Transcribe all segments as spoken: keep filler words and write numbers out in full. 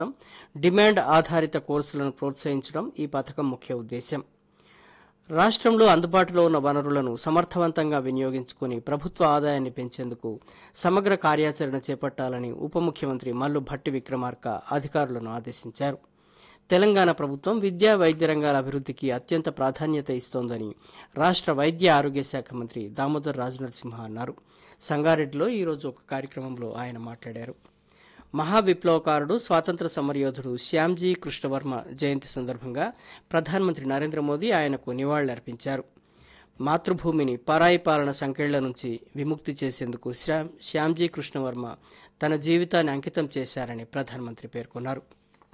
Demand ఆధారిత కోర్సులను ప్రోత్సహించడం ఈ పథకం ముఖ్య ఉద్దేశం. రాష్ట్రంలో అందుబాటులో ఉన్న వనరులను సమర్థవంతంగా వినియోగించుకుని ప్రభుత్వ ఆదాయాన్ని పెంచేందుకు సమగ్ర కార్యాచరణ చేపట్టాలని ఉప ముఖ్యమంత్రి మల్లు భట్టి విక్రమార్క అధికారులను ఆదేశించారు. తెలంగాణ ప్రభుత్వం విద్యా వైద్య రంగాల అభివృద్ధికి అత్యంత ప్రాధాన్యత ఇస్తోందని రాష్ట్ర వైద్య ఆరోగ్య శాఖ మంత్రి దామోదర్ రాజనరసింహ అన్నారు. సంగారెడ్డిలో ఈరోజు ఒక కార్యక్రమంలో ఆయన మాట్లాడారు. మహావిప్లవకారుడు స్వాతంత్ర సమరయోధుడు శ్యామ్జీ కృష్ణవర్మ జయంతి సందర్భంగా ప్రధానమంత్రి నరేంద్ర మోదీ ఆయనకు నివాళులర్పించారు. మాతృభూమిని పరాయి పాలన సంకెళ్ల నుంచి విముక్తి చేసేందుకు శ్యామ్ శ్యామ్జీ కృష్ణవర్మ తన జీవితాన్ని అంకితం చేశారని ప్రధానమంత్రి పేర్కొన్నారు.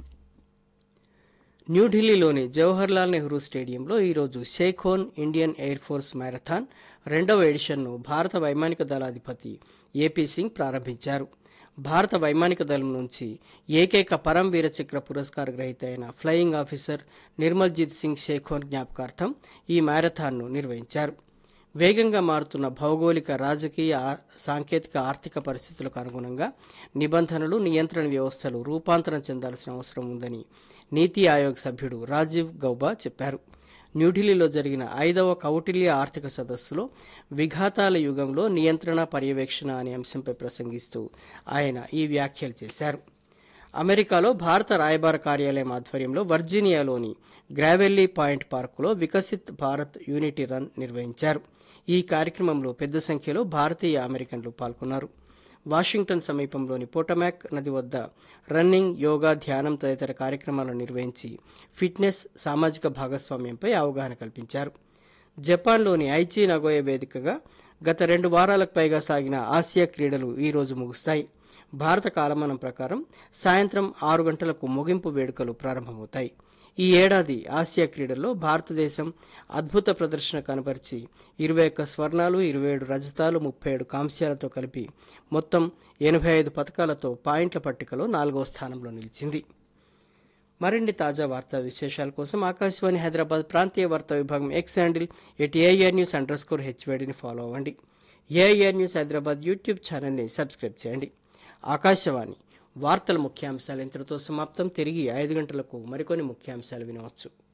న్యూఢిల్లీలోని జవహర్లాల్ నెహ్రూ స్టేడియంలో ఈరోజు Sekhon Indian air force marathon రెండవ ఎడిషన్ను భారత వైమానిక దళాధిపతి ఏపీ సింగ్ ప్రారంభించారు. భారత వైమానిక దళం నుంచి ఏకైక పరమవీర చక్ర పురస్కార గ్రహీత అయిన ఫ్లయింగ్ ఆఫీసర్ నిర్మల్జీత్ సింగ్ షేఖోన్ జ్ఞాపకార్థం ఈ మ్యారథాన్ను నిర్వహించారు. వేగంగా మారుతున్న భౌగోళిక రాజకీయ సాంకేతిక ఆర్థిక పరిస్థితులకు అనుగుణంగా నిబంధనలు నియంత్రణ వ్యవస్థలు రూపాంతరం చెందాల్సిన అవసరం ఉందని నీతి ఆయోగ్ సభ్యుడు రాజీవ్ గౌబా చెప్పారు. న్యూఢిల్లీలో జరిగిన ఐదవ కౌటిల్య ఆర్థిక సదస్సులో విఘాతాల యుగంలో నియంత్రణ పర్యవేక్షణ అనే అంశంపై ప్రసంగిస్తూ ఆయన ఈ వ్యాఖ్యలు చేశారు. అమెరికాలో భారత రాయబార కార్యాలయం ఆధ్వర్యంలో వర్జీనియాలోని గ్రావెల్లీ పాయింట్ పార్కులో వికసిత్ భారత్ యూనిటీ రన్ నిర్వహించారు. ఈ కార్యక్రమంలో పెద్ద సంఖ్యలో భారతీయ అమెరికన్లు పాల్గొన్నారు. వాషింగ్టన్ సమీపంలోని పోటమాక్ నది వద్ద రన్నింగ్, యోగా, ధ్యానం తదితర కార్యక్రమాలను నిర్వహించి ఫిట్నెస్, సామాజిక భాగస్వామ్యంపై అవగాహన కల్పించారు. జపాన్లోని ఐచి నగోయ వేదికగా గత రెండు వారాలకు పైగా సాగిన ఆసియా క్రీడలు ఈరోజు ముగుస్తాయి. భారత కాలమానం ప్రకారం సాయంత్రం ఆరు గంటలకు ముగింపు వేడుకలు ప్రారంభమవుతాయి. ఈ ఏడాది ఆసియా క్రీడల్లో భారతదేశం అద్భుత ప్రదర్శన కనబరిచి ఇరవై ఒక్క స్వర్ణాలు, ఇరవై ఏడు రజతాలు, ముప్పై ఏడు కాంస్యాలతో కలిపి మొత్తం ఎనభై ఐదు పథకాలతో పాయింట్ల పట్టికలో నాలుగవ స్థానంలో నిలిచింది. మరిన్ని తాజా వార్తా విశేషాల కోసం ఆకాశవాణి హైదరాబాద్ ప్రాంతీయ వార్తా విభాగం X handle at AIR news under score హెచ్వేడిని follow అవ్వండి. ఏఐఆర్ న్యూస్ హైదరాబాద్ యూట్యూబ్ ఛానల్ని సబ్స్క్రైబ్ చేయండి. ఆకాశవాణి వార్తల ముఖ్యాంశాలు ఇంతటితో సమాప్తం. తిరిగి ఐదు గంటలకు మరికొన్ని ముఖ్యాంశాలు వినవచ్చు.